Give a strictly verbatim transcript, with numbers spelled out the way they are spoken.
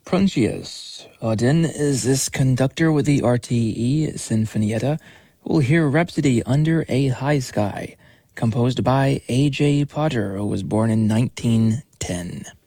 Proncius. Odin is this conductor with the R T E Sinfonietta who will hear Rhapsody Under a High Sky, composed by A J Potter, who was born in nineteen ten.